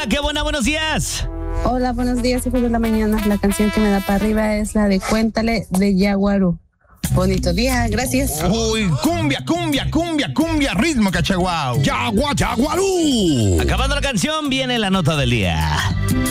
Hola, qué buena, buenos días. Hola, buenos días, hijos de la mañana. La canción que me da para arriba es la de Cuéntale de Yaguarú. Bonito día, gracias. Uy, cumbia, ritmo cachaguao. Yaguarú. Acabando la canción, viene la nota del día.